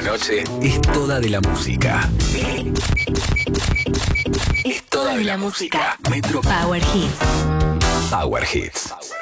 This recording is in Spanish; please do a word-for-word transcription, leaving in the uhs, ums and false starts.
La noche es toda de la música. Es toda de la música. Metro Power Hits. Power Hits.